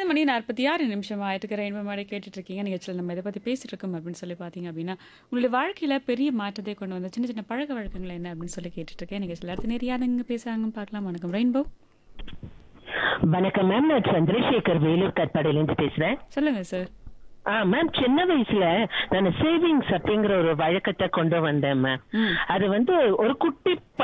மணி 46 நிமிஷம் ஆயிட்டு ரெயின்போ மாதிரி கேட்டுட்டு இருக்கீங்க. நிகழ்ச்சியில் நம்ம இதை பத்தி பேசிட்டு இருக்கோம் அப்படின்னு சொல்லி பார்த்தீங்க அப்படின்னா, உங்களுடைய வாழ்க்கையில பெரிய மாற்றத்தை கொண்டு வந்த சின்ன சின்ன பழக்க வழக்கங்கள் என்ன அப்படின்னு சொல்லி கேட்டுட்டு இருக்கேன். நிகழ்ச்சியில் அடுத்து நிறைய யாருங்க பேசுறாங்கன்னு பார்க்கலாம். வணக்கம் ரெயின்போ. வணக்கம் மேம், நான் சந்திரசேகர் வேலூர் கட்பாடியிலேருந்து பேசுறேன். சொல்லுங்க சார். மேம், சின்ன வயசுல நான் சேவிங்ஸ் அப்படிங்கிற ஒரு வழக்கத்தை கொண்டு வந்தேன் மேம். ம். அது ஒரு குட்டி